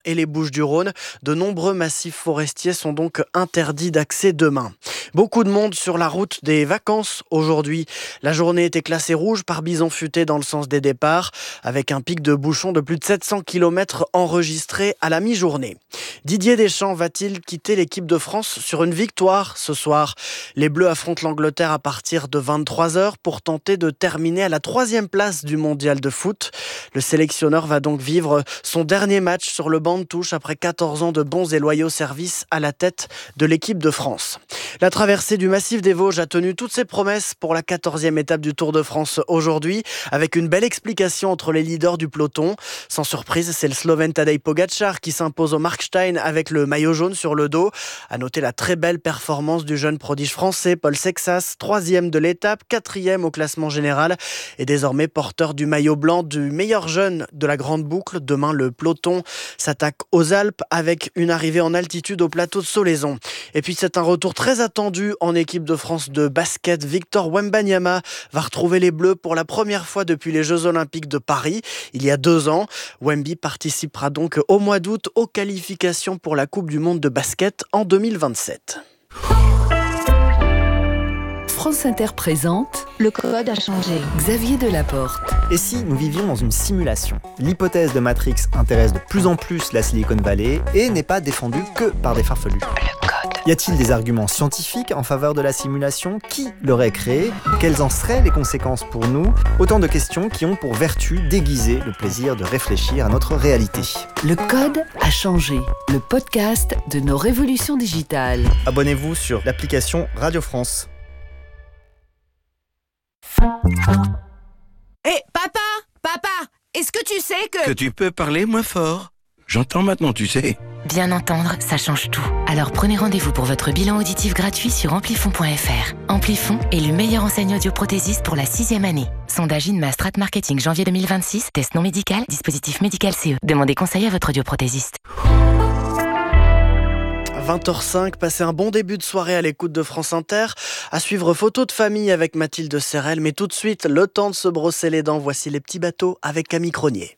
et les Bouches-du-Rhône. De nombreux massifs forestiers sont donc interdits d'accès demain. Beaucoup de monde sur la route des vacances aujourd'hui. La journée était classée rouge par bison futé dans le sens des départs, avec un pic de bouchons de plus de 700 km enregistré à la mi-journée. Didier Deschamps va-t-il quitter l'équipe de France sur une victoire ce soir ? Les Bleus affrontent l'Angleterre à partir de 23h pour tenter de terminer à la 3e place du mondial de foot. Le sélectionneur va donc vivre son dernier match sur le banc de touche après 14 ans de bons et loyaux services à la tête de l'équipe de France. La traversée du massif des Vosges a tenu toutes ses promesses pour la 14e étape du Tour de France aujourd'hui, avec une belle explication entre les leaders du peloton. Sans surprise, c'est le Slovène Tadej Pogačar qui s'impose au Markstein avec le maillot jaune sur le dos. À noter la très belle performance du jeune prodige français Paul Sexas, 3e de l'étape, 4e au classement général et désormais porteur du maillot blanc du meilleur jeune de la grande boucle. Demain, le peloton s'attaque aux Alpes avec une arrivée en altitude au plateau de Solaizon. Et puis c'est un retour très attendu en équipe de France de basket. Victor Wembanyama va retrouver les Bleus pour la première fois depuis les Jeux Olympiques de Paris, il y a 2 ans. Wemby participera donc au mois d'août aux qualifications pour la Coupe du Monde de basket en 2027. France Inter présente Le Code a changé. Xavier Delaporte. Et si nous vivions dans une simulation ? L'hypothèse de Matrix intéresse de plus en plus la Silicon Valley et n'est pas défendue que par des farfelus. Le Code. Y a-t-il des arguments scientifiques en faveur de la simulation ? Qui l'aurait créée ? Quelles en seraient les conséquences pour nous ? Autant de questions qui ont pour vertu d'aiguiser le plaisir de réfléchir à notre réalité. Le Code a changé. Le podcast de nos révolutions digitales. Abonnez-vous sur l'application Radio France. Hé, papa, est-ce que tu sais Que tu peux parler moins fort. J'entends maintenant, tu sais. Bien entendre, ça change tout. Alors prenez rendez-vous pour votre bilan auditif gratuit sur amplifon.fr. Amplifon est le meilleur enseigne audioprothésiste pour la 6e année. Sondage INMA Strat Marketing janvier 2026, test non médical, dispositif médical CE. Demandez conseil à votre audioprothésiste. 20h05, passez un bon début de soirée à l'écoute de France Inter. À suivre Photo de famille avec Mathilde Serrel. Mais tout de suite, le temps de se brosser les dents. Voici Les Petits Bateaux avec Camille Cronier.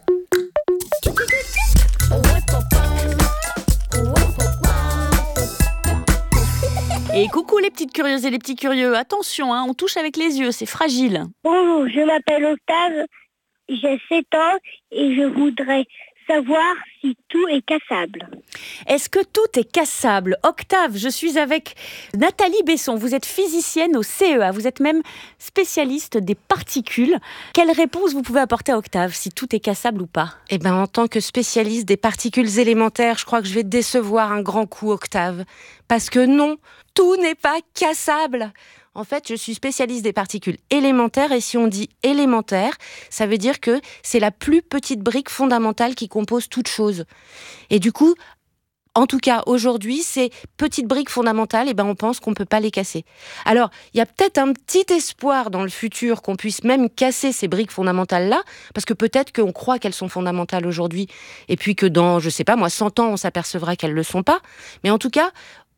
Et coucou les petites curieuses et les petits curieux. Attention, on touche avec les yeux, c'est fragile. Bonjour, je m'appelle Octave, j'ai 7 ans et je voudrais savoir si tout est cassable. Est-ce que tout est cassable ? Octave, je suis avec Nathalie Besson. Vous êtes physicienne au CEA. Vous êtes même spécialiste des particules. Quelle réponse vous pouvez apporter à Octave, si tout est cassable ou pas ? En tant que spécialiste des particules élémentaires, je crois que je vais décevoir un grand coup, Octave. Parce que non, tout n'est pas cassable. En fait, je suis spécialiste des particules élémentaires et si on dit élémentaire, ça veut dire que c'est la plus petite brique fondamentale qui compose toute chose. Et du coup, en tout cas, aujourd'hui, ces petites briques fondamentales, on pense qu'on ne peut pas les casser. Alors, il y a peut-être un petit espoir dans le futur qu'on puisse même casser ces briques fondamentales-là, parce que peut-être qu'on croit qu'elles sont fondamentales aujourd'hui, et puis que dans, 100 ans, on s'apercevra qu'elles ne le sont pas. Mais en tout cas,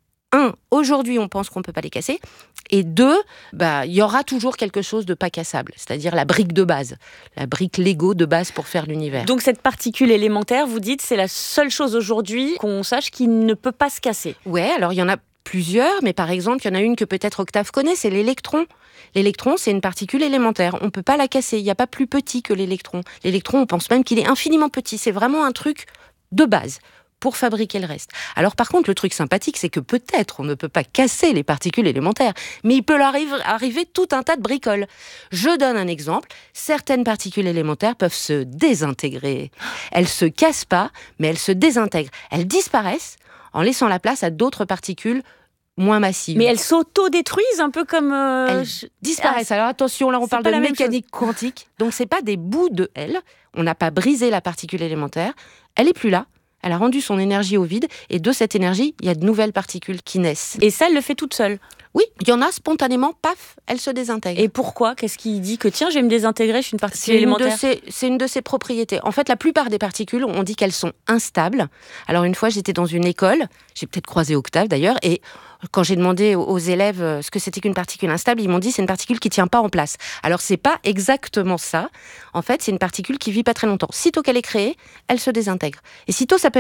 1, aujourd'hui, on pense qu'on ne peut pas les casser. Et 2, il y aura toujours quelque chose de pas cassable, c'est-à-dire la brique de base, la brique Lego de base pour faire l'univers. Donc cette particule élémentaire, vous dites, c'est la seule chose aujourd'hui qu'on sache qui ne peut pas se casser. Ouais, alors il y en a plusieurs, mais par exemple, il y en a une que peut-être Octave connaît, c'est l'électron. L'électron, c'est une particule élémentaire. On ne peut pas la casser, il n'y a pas plus petit que l'électron. L'électron, on pense même qu'il est infiniment petit. C'est vraiment un truc de base pour fabriquer le reste. Alors par contre, le truc sympathique, c'est que peut-être on ne peut pas casser les particules élémentaires, mais il peut leur arriver tout un tas de bricoles. Je donne un exemple. Certaines particules élémentaires peuvent se désintégrer. Elles se cassent pas, mais elles se désintègrent. Elles disparaissent en laissant la place à d'autres particules moins massives. Mais elles s'auto-détruisent un peu comme... Elles disparaissent. Alors attention, là on parle de mécanique quantique. Donc c'est pas des bouts de L. On n'a pas brisé la particule élémentaire. Elle est plus là. Elle a rendu son énergie au vide et de cette énergie, il y a de nouvelles particules qui naissent. Et ça, elle le fait toute seule ? Oui, il y en a spontanément, paf, elles se désintègrent. Et pourquoi ? Qu'est-ce qui dit que tiens, je vais me désintégrer, je suis une particule élémentaire ? C'est une de ses propriétés. En fait, la plupart des particules, on dit qu'elles sont instables. Alors une fois, j'étais dans une école, j'ai peut-être croisé Octave d'ailleurs, et quand j'ai demandé aux élèves ce que c'était qu'une particule instable, ils m'ont dit c'est une particule qui tient pas en place. Alors c'est pas exactement ça. En fait, c'est une particule qui vit pas très longtemps. Sitôt qu'elle est créée, elle se désintègre. Et sitôt, ça peut